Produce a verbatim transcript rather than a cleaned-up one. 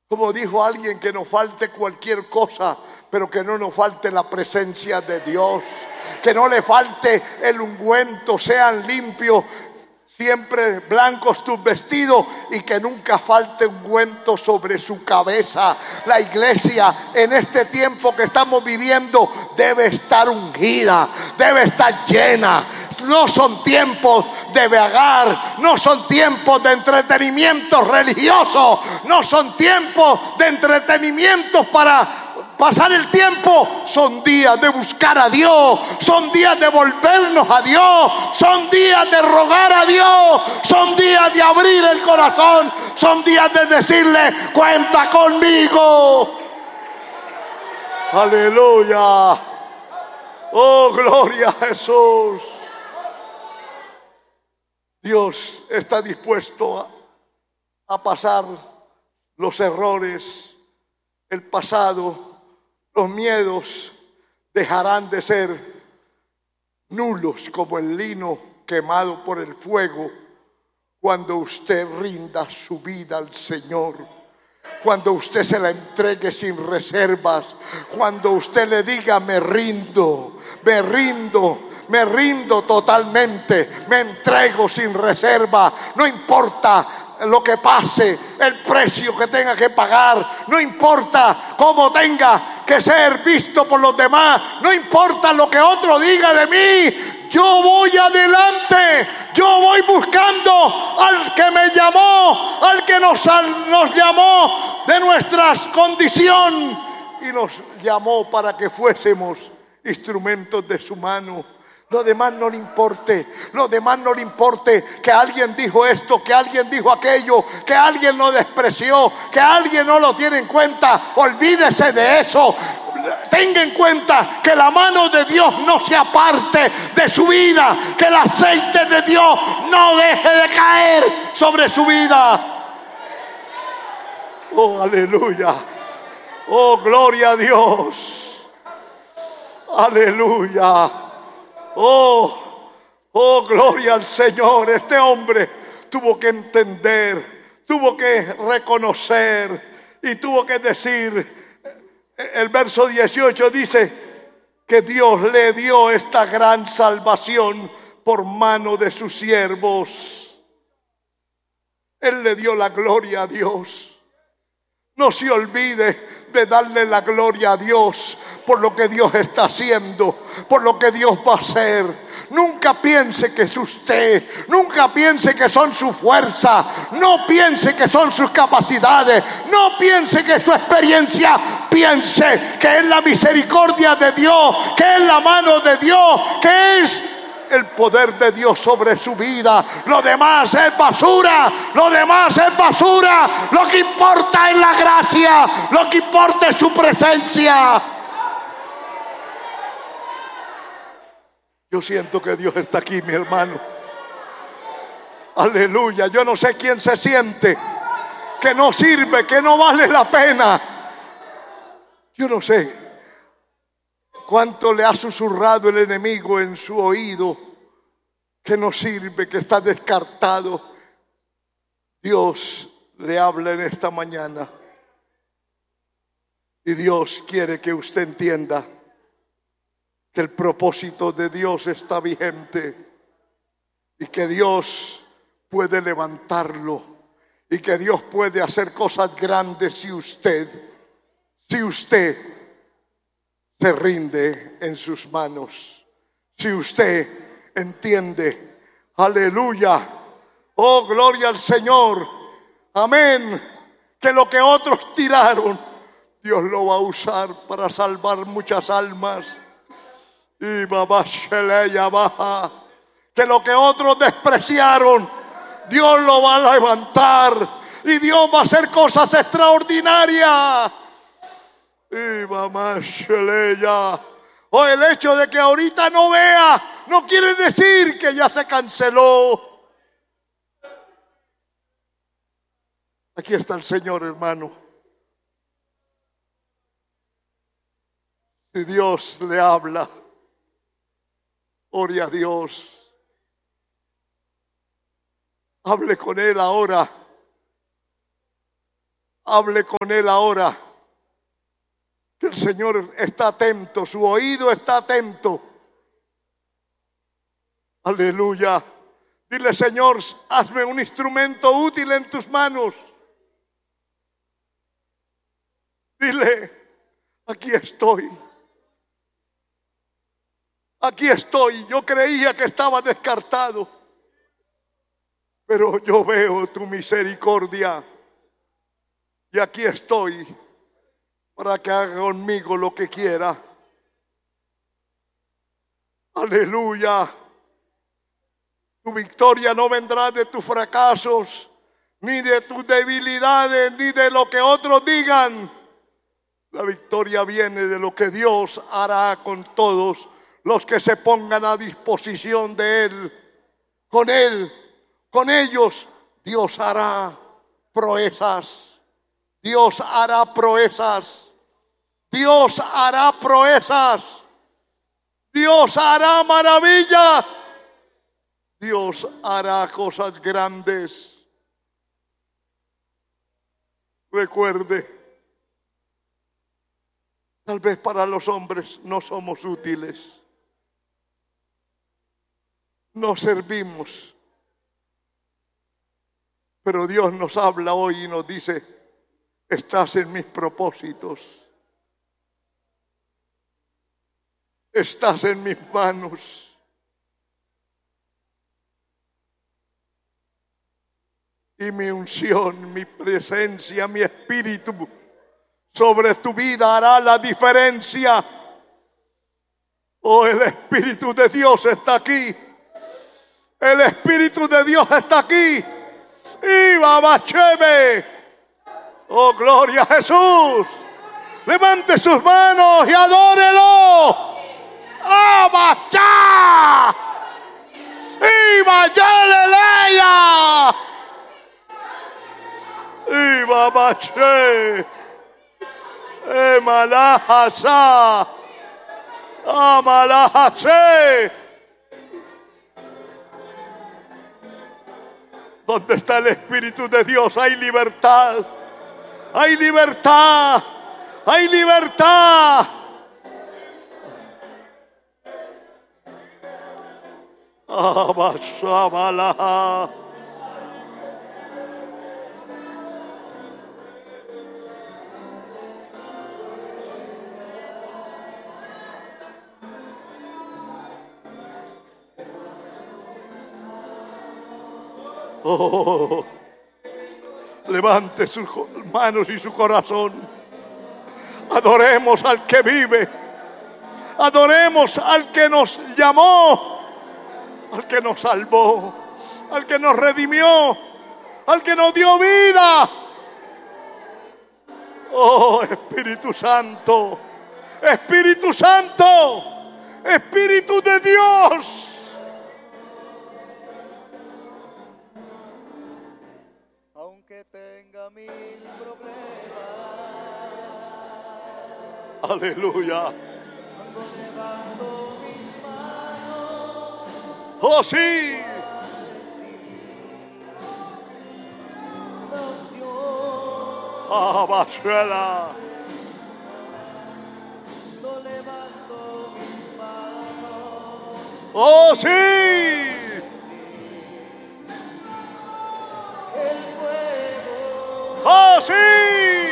Como dijo alguien, que nos falte cualquier cosa, pero que no nos falte la presencia de Dios. Que no le falte el ungüento, sean limpios, siempre blancos tus vestidos, y que nunca falte ungüento sobre su cabeza. La iglesia en este tiempo que estamos viviendo debe estar ungida, debe estar llena. No son tiempos de vagar, no son tiempos de entretenimiento religioso, no son tiempos de entretenimientos para pasar el tiempo. Son días de buscar a Dios, son días de volvernos a Dios, son días de rogar a Dios, son días de abrir el corazón, son días de decirle: cuenta conmigo. Aleluya. Oh, gloria a Jesús. Dios está dispuesto a, a pasar los errores, el pasado, los miedos dejarán de ser nulos como el lino quemado por el fuego cuando usted rinda su vida al Señor, cuando usted se la entregue sin reservas, cuando usted le diga: me rindo, me rindo. Me rindo totalmente, me entrego sin reserva. No importa lo que pase, el precio que tenga que pagar, no importa cómo tenga que ser visto por los demás, no importa lo que otro diga de mí. Yo voy adelante, yo voy buscando al que me llamó, al que nos, nos llamó de nuestra condición y nos llamó para que fuésemos instrumentos de su mano. Lo demás no le importe, lo demás no le importe que alguien dijo esto, que alguien dijo aquello, que alguien lo despreció, que alguien no lo tiene en cuenta. Olvídese de eso. Tenga en cuenta que la mano de Dios no se aparte de su vida, que el aceite de Dios no deje de caer sobre su vida. Oh, aleluya. Oh, gloria a Dios. Aleluya. Oh, oh, gloria al Señor. Este hombre tuvo que entender, tuvo que reconocer y tuvo que decir. El verso dieciocho dice que Dios le dio esta gran salvación por mano de sus siervos. Él le dio la gloria a Dios. No se olvide de darle la gloria a Dios por lo que Dios está haciendo, por lo que Dios va a hacer. Nunca piense que es usted, nunca piense que son su fuerza, no piense que son sus capacidades, no piense que es su experiencia, piense que es la misericordia de Dios, que es la mano de Dios, que es el poder de Dios sobre su vida. Lo demás es basura, lo demás es basura. Lo que importa es la gracia, lo que importa es su presencia. Yo siento que Dios está aquí, mi hermano. Aleluya. Yo no sé quién se siente que no sirve, que no vale la pena. Yo no sé cuánto le ha susurrado el enemigo en su oído que no sirve, que está descartado. Dios le habla en esta mañana y Dios quiere que usted entienda que el propósito de Dios está vigente y que Dios puede levantarlo y que Dios puede hacer cosas grandes si usted, si usted se rinde en sus manos, si usted entiende. Aleluya. Oh, gloria al Señor. Amén. Que lo que otros tiraron, Dios lo va a usar para salvar muchas almas. Y babá sheleya baja. Que lo que otros despreciaron, Dios lo va a levantar y Dios va a hacer cosas extraordinarias. Y mamá sheleya. O el hecho de que ahorita no vea no quiere decir que ya se canceló. Aquí está el Señor, hermano. Si Dios le habla, ore a Dios. Hable con Él ahora. Hable con él ahora. Que el Señor está atento, su oído está atento. Aleluya. Dile, Señor, hazme un instrumento útil en tus manos. Dile, aquí estoy. Aquí estoy. Yo creía que estaba descartado, pero yo veo tu misericordia. Y aquí estoy para que haga conmigo lo que quiera. Aleluya. Tu victoria no vendrá de tus fracasos, ni de tus debilidades, ni de lo que otros digan. La victoria viene de lo que Dios hará con todos los que se pongan a disposición de Él. Con Él, con ellos, Dios hará proezas. Dios hará proezas. Dios hará proezas. Dios hará maravillas. Dios hará cosas grandes. Recuerde, tal vez para los hombres no somos útiles. No servimos. Pero Dios nos habla hoy y nos dice, estás en mis propósitos. Estás en mis manos. Y mi unción, mi presencia, mi espíritu sobre tu vida hará la diferencia. Oh, el Espíritu de Dios está aquí. El Espíritu de Dios está aquí. Y babacheme. Oh, gloria a Jesús. Levante sus manos y adórelo. ¡Abachá! ¡Y vayaleleya! ¡Y babaché! ¡Emalajasa! ¡Amalajase! Donde está el Espíritu de Dios hay libertad. Hay libertad. Hay libertad. Abashabalaha. Oh, levante sus manos y su corazón. Adoremos al que vive. Adoremos al que nos llamó, al que nos salvó, al que nos redimió, al que nos dio vida. Oh, Espíritu Santo, Espíritu Santo, Espíritu de Dios. Aunque tenga mil problemas, aleluya. cuando levanto mis manos, Oh, sí. la unción, Abashela. cuando levanto mis manos, Oh, sí. el fuego Oh, sí.